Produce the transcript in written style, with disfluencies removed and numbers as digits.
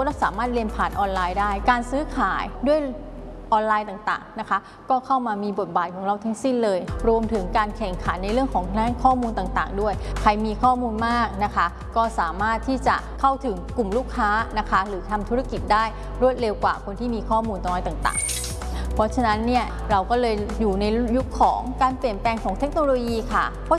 ก็สามารถเรียนผ่านออนไลน์ได้การซื้อขายด้วยออนไลน์ต่างๆนะคะก็เข้ามามีบทบาทของเราทั้งสิ้นเลยรวมถึงการแข่งขันในเรื่องของด้านข้อมูลต่างๆด้วยใครมีข้อมูลมากนะคะก็สามารถที่จะเข้าถึงกลุ่มลูกค้านะคะหรือทำธุรกิจได้รวดเร็วกว่าคนที่มีข้อมูลน้อยต่างๆเพราะฉะนั้นเนี่ยเราก็เลยอยู่ในยุคของการเปลี่ยนแปลงของเทคโนโลยีค่ะเพราะ